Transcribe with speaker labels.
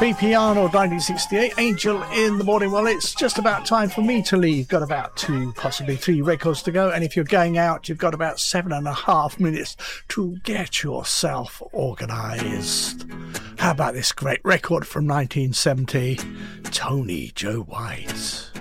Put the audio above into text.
Speaker 1: BP Arnold, 1968, Angel in the Morning. Well, it's just about time for me to leave. Got about 2, possibly 3 records to go. And if you're going out, you've got about 7.5 minutes to get yourself organised. How about this great record from 1970, Tony Joe White?